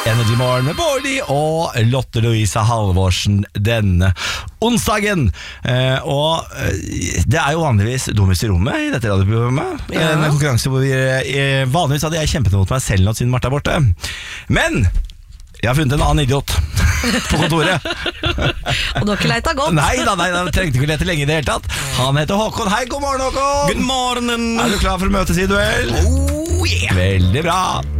Energy Morgen med Bårli og Lotte Louise Halvorsen denne onsdagen. Og det er jo vanligvis Dummest i rommet i dette radioprogrammet. En konkurranse hvor vanligvis hadde jeg kjempet mot meg selv nå siden Martha er borte. Men jeg har funnet en annen idiot på kontoret. Og du har ikke leit godt? Nei, trengte ikke lete lenge i det hele tatt. Han heter Håkon. Hei, god morgen Håkon. God morgen. Er du klar for å møtes i duell? Oh yeah. Veldig bra.